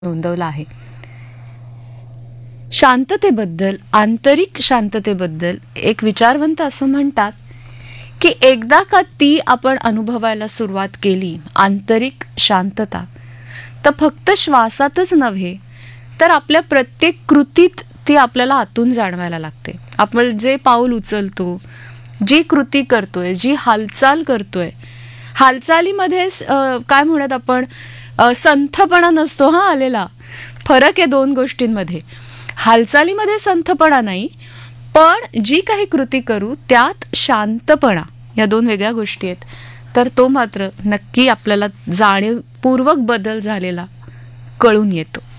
नोंदवला आहे. शांततेबद्दल, आंतरिक शांततेबद्दल एक विचारवंत असं म्हणतात की एकदा का ती आपण अनुभवायला सुरुवात केली, आंतरिक शांतता, तर फक्त श्वासातच नव्हे तर आपल्या प्रत्येक कृतीत ती आपल्याला आतून जाणवायला लागते. आपण जे पाऊल उचलतो, जी कृती करतोय, जी हालचाल करतोय, हालचालीमध्ये काय म्हणत आपण संथपणा नसतो हा आलेला. फरक आहे दोन गोष्टींमध्ये. हालचालीमध्ये संथपणा नाही, पण जी काही कृती करू त्यात शांतपणा, या दोन वेगळ्या गोष्टी आहेत. तर तो मात्र नक्की आपल्याला जाणीवपूर्वक बदल झालेला कळून येतो.